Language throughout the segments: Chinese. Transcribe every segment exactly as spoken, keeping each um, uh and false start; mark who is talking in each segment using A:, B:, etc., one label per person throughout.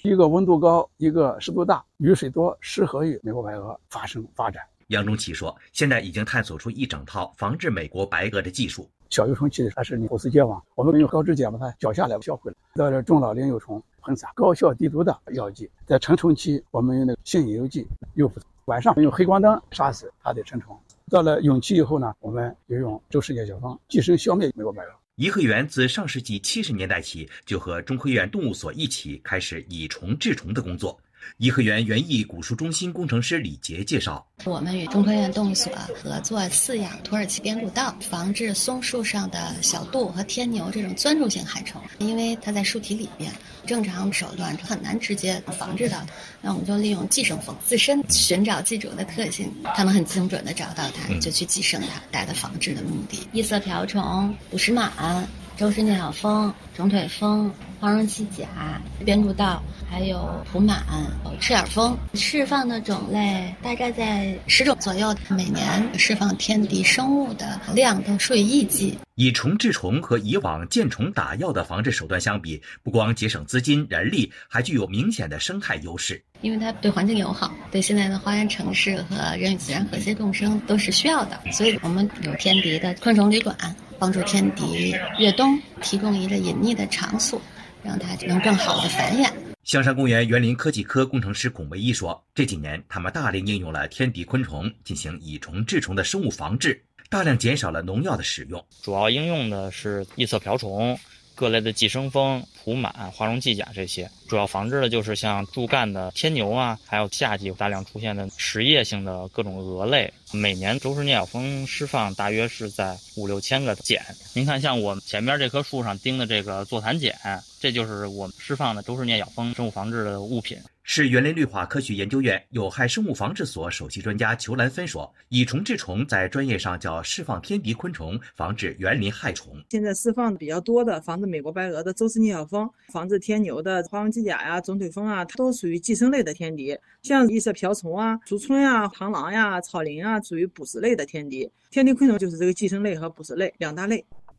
A: 一个温度高，一个湿度大，雨水多，适合于美国白鹅发生发展。
B: 杨中奇说，现在已经探索出一整套防治美国白鹅的技术。
A: 小幼虫期还是你后丝结网，我们用高脂碱把它绞下来销毁了。到了中老龄幼虫喷洒高效低毒的药剂，在成虫期我们用那个性引诱剂诱捕，晚上用黑光灯杀死它的成虫。到了蛹期以后呢，我们就用周世界小方寄生消灭美国白鹅。
B: 颐和园自上世纪七十年代起就和中科院动物所一起开始以虫治虫的工作。颐和园园艺古树中心工程师李杰介绍，
C: 我们与中科院动物所合作饲养土耳其边谷道，防治松树上的小杜和天牛这种钻入性害虫。因为它在树体里边，正常手段很难直接防治到，那我们就利用寄生蜂自身寻找寄主的特性，它能很精准地找到它，就去寄生它，达到防治的目的。异色瓢虫、捕食螨、周氏疟小蜂、肿腿蜂、花绒栖甲、边谷道，还有蒲螨、赤眼蜂，释放的种类大概在十种左右，每年释放天敌生物的量都数以亿计。
B: 以虫治虫和以往见虫打药的防治手段相比，不光节省资金人力，还具有明显的生态优势。
C: 因为它对环境友好，对现在的花园城市和人与自然和谐共生都是需要的，所以我们有天敌的昆虫旅馆，帮助天敌越冬，提供一个隐匿的场所，让它能更好的繁衍。
B: 香山公园园林科技科工程师孔维一说，这几年他们大力应用了天敌昆虫进行以虫治虫的生物防治，大量减少了农药的使用。
D: 主要应用的是异色瓢虫、各类的寄生蜂、蒲螨、花绒寄甲这些，主要防治的就是像柱干的天牛啊，还有夏季大量出现的食叶性的各种蛾类。每年周氏疟小蜂释放大约是在五六千个茧。您看，像我们前面这棵树上钉的这个座谈碱，这就是我们释放的周氏疟小蜂生物防治的物品。
B: 市园林绿化科学研究院有害生物防治所首席专家裘兰芬说，以虫治虫在专业上叫释放天敌昆虫，防治园林害虫。
E: 现在释放比较多的防治美国白鹅的周氏疟小蜂，防治天牛的花绒机甲呀、肿腿蜂啊，它都属于寄生类的天敌。像异色瓢虫啊、竹荪啊、螳螂呀、草蛉啊，属于捕食类的天敌。天敌昆虫就是这个寄生类和捕食类两大类。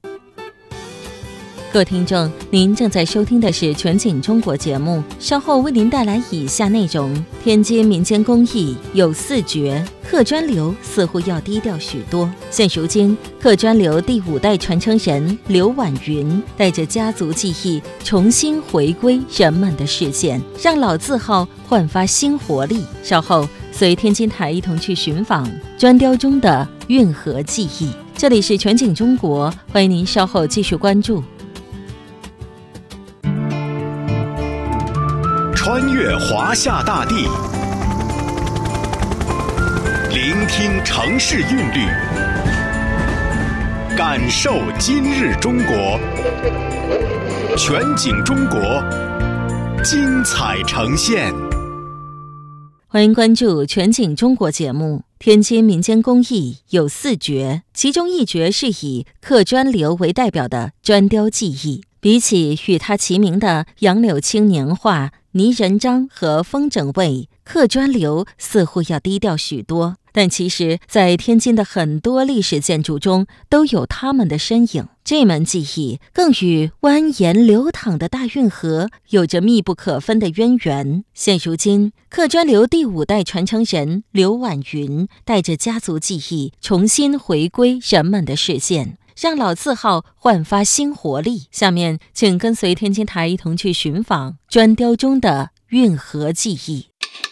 F: 各位听众，您正在收听的是全景中国节目，稍后为您带来以下内容：天津民间工艺有四绝，客专流似乎要低调许多。现如今，客专流第五代传承人刘婉云带着家族技艺，重新回归人们的视线，让老字号焕发新活力。稍后随天津台一同去寻访砖雕中的运河技艺。这里是全景中国，欢迎您稍后继续关注。
G: 穿越华夏大地，聆听城市韵律，感受今日中国。全景中国，精彩呈现。
F: 欢迎关注全景中国节目。天津民间工艺有四绝，其中一绝是以刻砖流为代表的砖雕技艺。比起与它齐名的杨柳青年画、泥人章和风筝位，刻砖流似乎要低调许多，但其实在天津的很多历史建筑中都有他们的身影。这门技艺更与蜿蜒流淌的大运河有着密不可分的渊源。现如今，刻砖流第五代传承人刘婉云带着家族技艺重新回归人们的视线，让老字号焕发新活力。下面请跟随天津台一同去寻访砖雕中的运河技艺。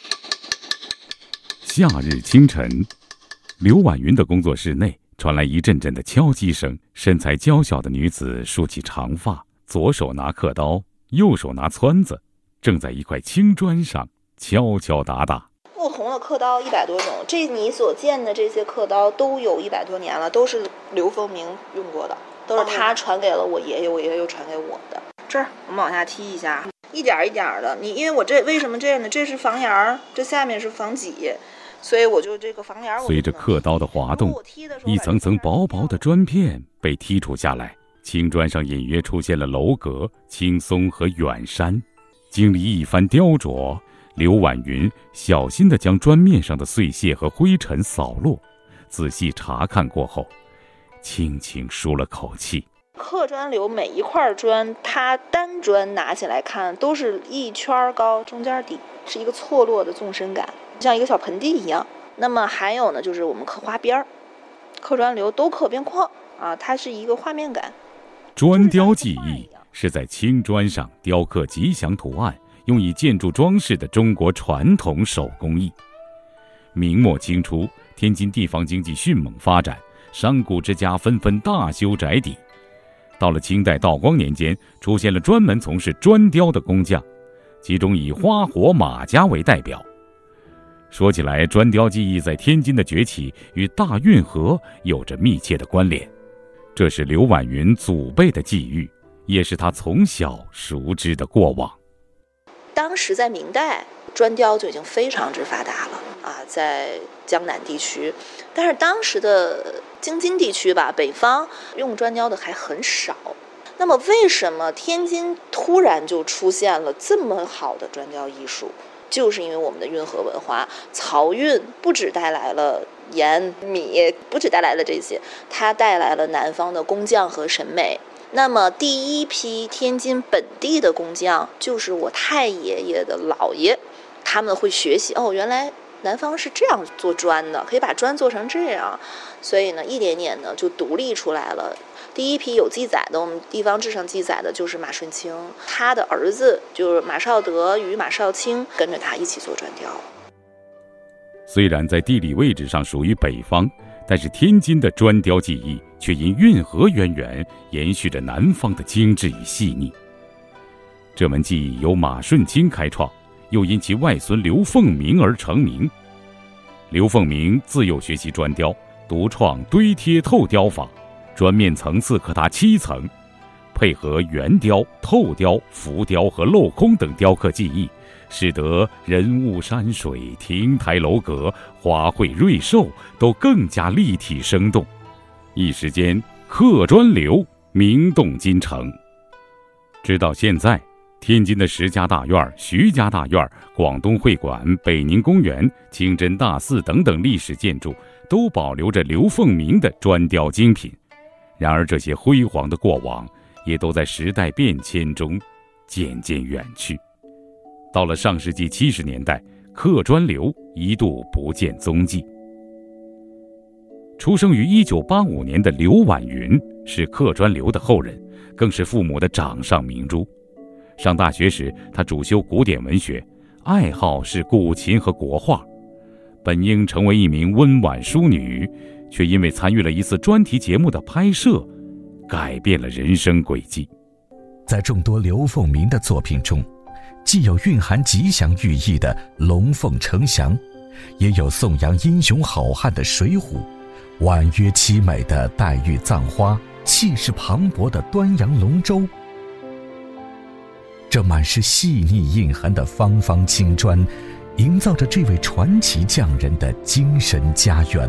H: 夏日清晨，刘婉云的工作室内传来一阵阵的敲击声，身材娇小的女子梳起长发，左手拿刻刀，右手拿撺子，正在一块青砖上敲敲打打。
I: 不同的刻刀一百多种，这你所见的这些刻刀都有一百多年了，都是刘凤鸣用过的，都是他传给了我爷爷，我爷爷又传给我的。这儿我们往下踢一下，一点一点的。你因为我这为什么这样呢？这是房檐儿，这下面是房脊，所以我就这个房檐。
H: 随着刻刀的滑动，一层层薄薄的砖片被剔除下来，青砖上隐约出现了楼阁、青松和远山。经历一番雕琢，刘婉云小心地将砖面上的碎屑和灰尘扫落，仔细查看过后，轻轻舒了口气。
I: 刻砖流每一块砖，它单砖拿起来看都是一圈高，中间底是一个错落的纵深感，像一个小盆地一样。那么还有呢，就是我们刻花边儿，刻砖流都刻边框啊，它是一个画面感。
H: 砖雕技艺是在青砖上雕刻吉祥图案，用以建筑装饰的中国传统手工艺。明末清初，天津地方经济迅猛发展，商贾之家纷纷大修宅邸。到了清代道光年间，出现了专门从事砖雕的工匠，其中以花活马家为代表。说起来，砖雕技艺在天津的崛起与大运河有着密切的关联，这是刘婉云祖辈的际遇，也是他从小熟知的过往。
I: 当时在明代，砖雕就已经非常之发达了啊，在江南地区，但是当时的京津地区吧，北方用砖雕的还很少。那么为什么天津突然就出现了这么好的砖雕艺术？就是因为我们的运河文化，漕运不只带来了盐米，不只带来了这些，它带来了南方的工匠和审美。那么第一批天津本地的工匠就是我太爷爷的姥爷，他们会学习哦，原来南方是这样做砖的，可以把砖做成这样，所以呢，一点点呢就独立出来了。第一批有记载的，我们地方志上记载的就是马顺清，他的儿子就是马绍德与马绍清跟着他一起做砖雕。
H: 虽然在地理位置上属于北方，但是天津的砖雕技艺却因运河渊源延续着南方的精致与细腻。这门技艺由马顺清开创，又因其外孙刘凤鸣而成名。刘凤鸣自幼学习砖雕，独创堆贴透雕法，砖面层次可达七层，配合圆雕、透雕、浮雕和镂空等雕刻技艺，使得人物山水、亭台楼阁、花卉瑞兽都更加立体生动。一时间，刻砖流名动京城。直到现在，天津的石家大院、徐家大院、广东会馆、北宁公园、清真大寺等等历史建筑都保留着刘凤鸣的砖雕精品。然而这些辉煌的过往也都在时代变迁中渐渐远去。到了上世纪七十年代，刻砖流一度不见踪迹。出生于一九八五年的刘婉云是刻砖流的后人，更是父母的掌上明珠。上大学时，她主修古典文学，爱好是古琴和国画。本应成为一名温婉淑女，却因为参与了一次专题节目的拍摄，改变了人生轨迹。
J: 在众多刘凤鸣的作品中，既有蕴含吉祥寓意的龙凤呈祥，也有颂扬英雄好汉的水浒，婉约凄美的黛玉葬花，气势磅礴的端阳龙舟。这满是细腻印痕的方方青砖，营造着这位传奇匠人的精神家园。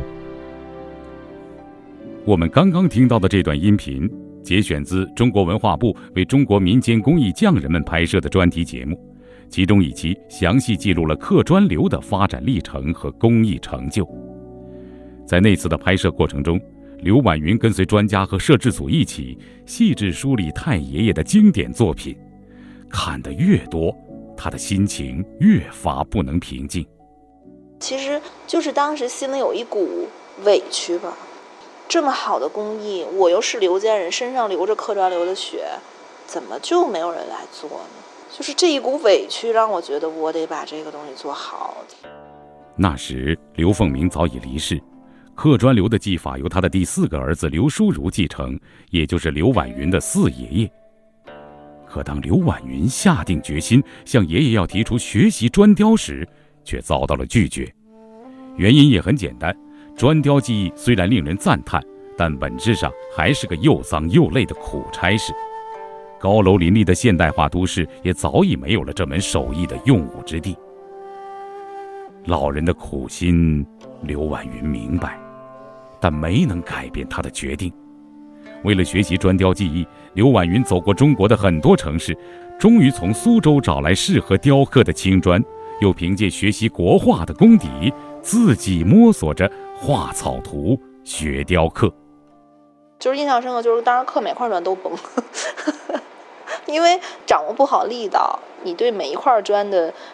H: 我们刚刚听到的这段音频节选自中国文化部为中国民间工艺匠人们拍摄的专题节目，其中一期详细记录了刻砖流的发展历程和工艺成就。在那次的拍摄过程中，刘婉云跟随专家和摄制组一起细致梳理太爷爷的经典作品，看得越多，他的心情越发不能平静。
I: 其实就是当时心里有一股委屈吧，这么好的工艺，我又是刘家人，身上流着刻砖流的血，怎么就没有人来做呢？就是这一股委屈让我觉得我得把这个东西做好。
H: 那时刘凤鸣早已离世，刻砖流的技法由他的第四个儿子刘书儒继承，也就是刘婉云的四爷爷。可当刘婉云下定决心向爷爷要提出学习砖雕时，却遭到了拒绝。原因也很简单，砖雕技艺虽然令人赞叹，但本质上还是个又脏又累的苦差事。高楼林立的现代化都市也早已没有了这门手艺的用武之地。老人的苦心，刘婉云明白，但没能改变他的决定。为了学习砖雕技艺，刘婉云走过中国的很多城市，终于从苏州找来适合雕刻的青砖，又凭借学习国画的功底，自己摸索着画草图、学雕刻。
I: 就是印象深刻，就是当时刻每块砖都崩，因为掌握不好力道，你对每一块砖的